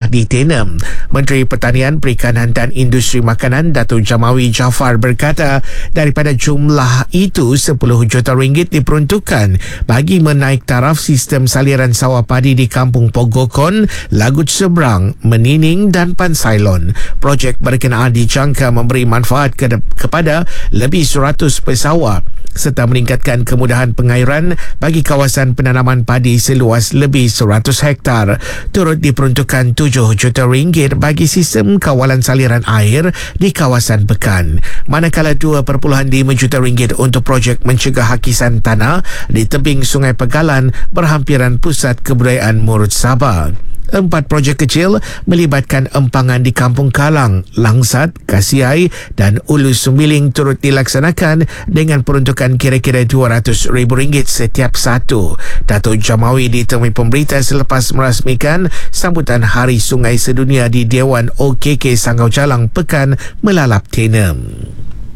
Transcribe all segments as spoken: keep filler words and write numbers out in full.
di Tenem. Menteri Pertanian, Perikanan dan Industri Makanan Datuk Jamawi Jaafar berkata daripada jumlah itu sepuluh juta ringgit diperuntukkan bagi menaik taraf sistem saliran sawah padi di Kampung Pogokon, Lagut Seberang, Menining dan Pansailon. Projek berkenaan dijangka memberi manfaat ke- kepada lebih seratus pesawah serta meningkatkan kemudahan pengairan bagi kawasan penanaman padi seluas lebih seratus hektar. Turut diperuntukkan tujuh juta ringgit bagi sistem kawalan saliran air di kawasan Pekan. Manakala dua perpuluhan lima juta ringgit untuk projek mencegah hakisan tanah di tebing Sungai Pegalan berhampiran pusat kebudayaan Murut Sabah. Empat projek kecil melibatkan empangan di Kampung Kalang, Langsat, Kasiai dan Ulu Sumbiling turut dilaksanakan dengan peruntukan kira-kira dua ratus ribu ringgit setiap satu. Datuk Jamawi ditemui pemberita selepas merasmikan sambutan Hari Sungai Sedunia di Dewan O K K Sanggau Jalang Pekan Melalap Tenem.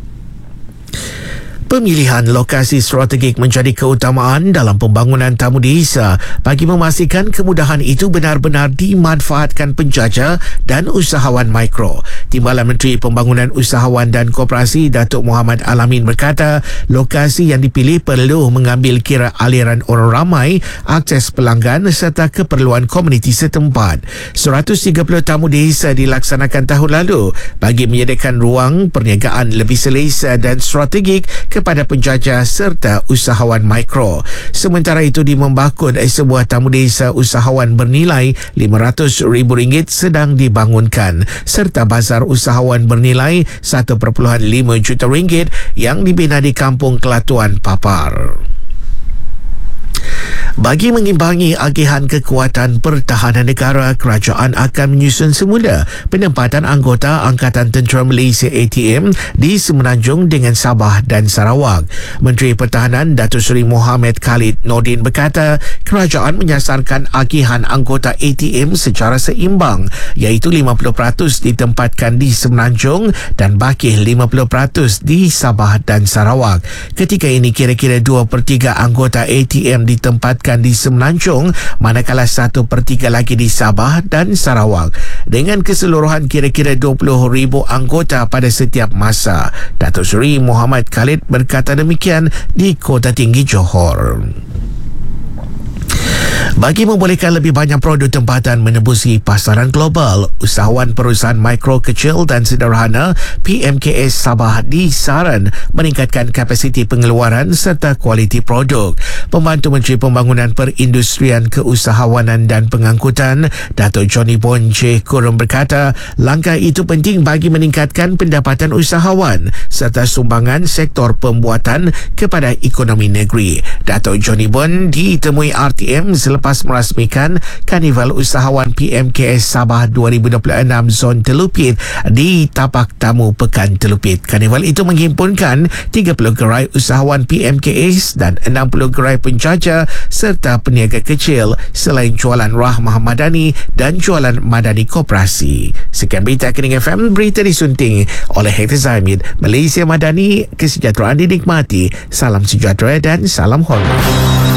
Pemilihan lokasi strategik menjadi keutamaan dalam pembangunan tamu desa bagi memastikan kemudahan itu benar-benar dimanfaatkan penjajah dan usahawan mikro. Timbalan Menteri Pembangunan Usahawan dan Koperasi Datuk Muhammad Alamin berkata lokasi yang dipilih perlu mengambil kira aliran orang ramai, akses pelanggan serta keperluan komuniti setempat. seratus tiga puluh tamu desa dilaksanakan tahun lalu bagi menyediakan ruang perniagaan lebih selesa dan strategik kepada penjajah serta usahawan mikro. Sementara itu di Membakun, sebuah tamu desa usahawan bernilai lima ratus ribu ringgit sedang dibangunkan serta bazar usahawan bernilai satu perpuluhan lima juta ringgit yang dibina di Kampung Kelatuan Papar. Bagi mengimbangi agihan kekuatan pertahanan negara, kerajaan akan menyusun semula penempatan anggota Angkatan Tentera Malaysia A T M di Semenanjung dengan Sabah dan Sarawak. Menteri Pertahanan Datuk Seri Mohamed Khalid Nordin berkata kerajaan menyasarkan agihan anggota A T M secara seimbang, iaitu lima puluh peratus ditempatkan di Semenanjung dan baki lima puluh peratus di Sabah dan Sarawak. Ketika ini kira-kira dua per tiga anggota A T M ditempatkan di Semenanjung, manakala satu per tiga lagi di Sabah dan Sarawak. Dengan keseluruhan kira-kira dua puluh ribu anggota pada setiap masa. Datuk Seri Mohamed Khalid berkata demikian di Kota Tinggi Johor. Bagi membolehkan lebih banyak produk tempatan menembusi pasaran global, usahawan perusahaan mikro, kecil dan sederhana P M K S Sabah disaran meningkatkan kapasiti pengeluaran serta kualiti produk. Pembantu Menteri Pembangunan Perindustrian, Keusahawanan dan Pengangkutan Datuk Johnny Bon J. Kurum berkata langkah itu penting bagi meningkatkan pendapatan usahawan serta sumbangan sektor pembuatan kepada ekonomi negeri. Datuk Johnny Bon ditemui R T M selepas merasmikan Karnival Usahawan P M K S Sabah dua ribu dua puluh enam Zon Telupit di Tapak Tamu Pekan Telupit. Karnival itu menghimpunkan tiga puluh gerai usahawan P M K S dan enam puluh gerai penjajah serta peniaga kecil selain jualan Rahmah Madani dan jualan Madani Koperasi. Sekian berita Kening F M, berita disunting oleh Hektar Zahimid. Malaysia Madani, kesejahteraan dinikmati. Salam sejahtera dan salam hormat.